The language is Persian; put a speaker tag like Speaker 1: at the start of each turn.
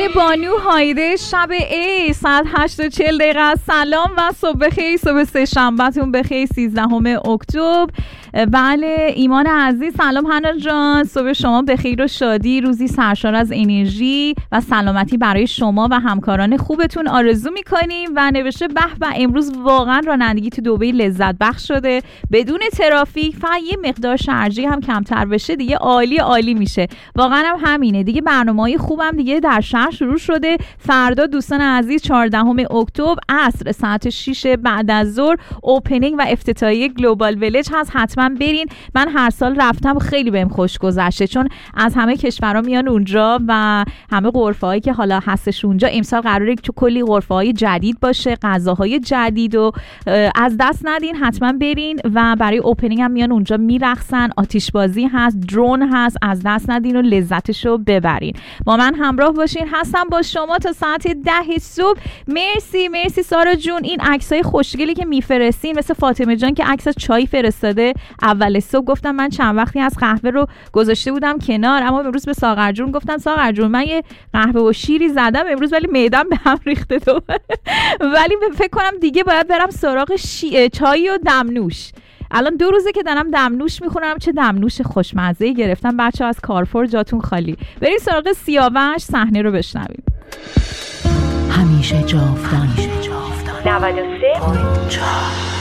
Speaker 1: بله بانو هایده، شب ای ساعت 8:40 سلام و صبح بخیر. صبح سه شنبهتون بخیر، 13 اکتبر. بله ایمان عزیز سلام هنا جان، صبح شما بخیر و شادی، روزی سرشار از انرژی و سلامتی برای شما و همکاران خوبتون آرزو میکنیم. و نوشته به امروز واقعا رانندگی تو دبی لذت بخش شده، بدون ترافیک، فقط یه مقدار شارژی هم کمتر بشه دیگه عالی میشه. واقعا هم همینه دیگه، برنامه‌های خوبم دیگه در شهر شروع شده. فردا دوستان عزیز 14 اکتبر عصر ساعت 6 بعد از ظهر اوپنینگ و افتتاحیه گلوبال ویلج هست، حتما برین. من هر سال رفتم، خیلی بهم خوش گذشته چون از همه کشورها میان اونجا و همه غرفه‌هایی که حالا هستش اونجا. امسال قراره تو کلی غرفه‌های جدید باشه، غذاهای جدید و از دست ندین، حتما برین. و برای اوپنینگ هم میان اونجا میرقصن، آتش بازی هست، درون هست، از دست ندین و لذتشو ببرین. با من همراه باشین، هستم با شما تا ساعت 10 صبح. مرسی سارا جون، این عکسای خوشگلی که میفرستین، مثل فاطمه جان که عکس چای فرستاده اول صبح. گفتم من چند وقتی از قهوه رو گذاشته بودم کنار، اما امروز به ساغر جون گفتم ساغر جون من یه قهوه و شیری زدم امروز ولی معده‌ام به هم ریخته تو ولی فکر کنم دیگه باید برم سراغ چای و دمنوش. الان 2 روزه که دارم دمنوش میخورم، چه دمنوش خوشمزه‌ای گرفتم. بچه‌ها از کارفور جاتون خالی. بریم سراغ سیاوش، صحنه رو بشنویم.
Speaker 2: همیشه جاودان 93.4